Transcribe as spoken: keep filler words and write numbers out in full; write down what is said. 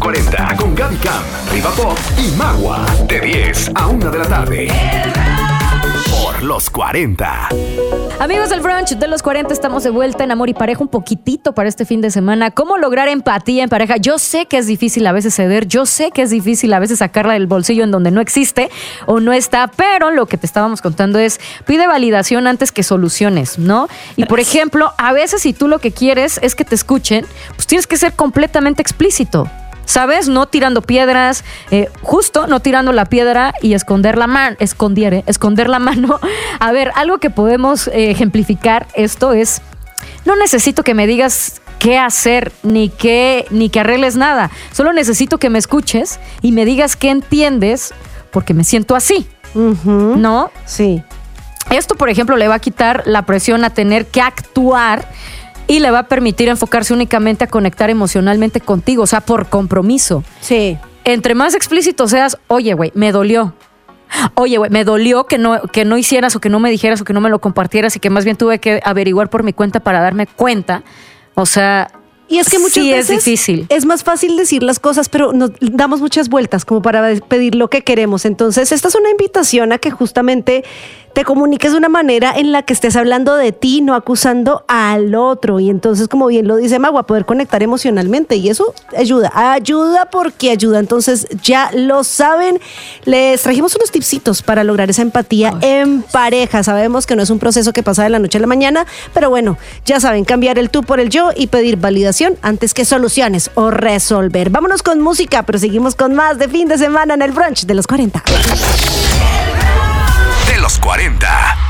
cuarenta con Gaby Cam, Riva Pop y Magua. De diez a una de la tarde. Por los cuarenta. Amigos del brunch de los cuarenta, estamos de vuelta en Amor y Pareja un poquitito para este fin de semana. ¿Cómo lograr empatía en pareja? Yo sé que es difícil a veces ceder, yo sé que es difícil a veces sacarla del bolsillo en donde no existe o no está, pero lo que te estábamos contando es pide validación antes que soluciones, ¿no? Y por ejemplo, a veces si tú lo que quieres es que te escuchen, pues tienes que ser completamente explícito. ¿Sabes? No tirando piedras, eh, justo no tirando la piedra y esconder la mano, esconder, eh, esconder la mano. A ver, algo que podemos eh, ejemplificar esto es, no necesito que me digas qué hacer ni qué, ni que arregles nada. Solo necesito que me escuches y me digas qué entiendes porque me siento así, Uh-huh. ¿no? Sí. Esto, por ejemplo, le va a quitar la presión a tener que actuar y le va a permitir enfocarse únicamente a conectar emocionalmente contigo, o sea, por compromiso. Sí. Entre más explícito seas, oye, güey, me dolió. Oye, güey, me dolió que no, que no hicieras o que no me dijeras o que no me lo compartieras y que más bien tuve que averiguar por mi cuenta para darme cuenta. O sea, Y es que muchas sí veces es difícil. Es más fácil decir las cosas, pero nos damos muchas vueltas como para pedir lo que queremos. Entonces, esta es una invitación a que justamente te comuniques de una manera en la que estés hablando de ti, no acusando al otro. Y entonces, como bien lo dice Magua, poder conectar emocionalmente. Y eso ayuda, ayuda porque ayuda. Entonces, ya lo saben. Les trajimos unos tipsitos para lograr esa empatía Ay. en pareja. Sabemos que no es un proceso que pasa de la noche a la mañana, pero bueno, ya saben, cambiar el tú por el yo y pedir validación antes que soluciones o resolver. Vámonos con música, pero seguimos con más de fin de semana en el brunch de los cuarenta. De los cuarenta.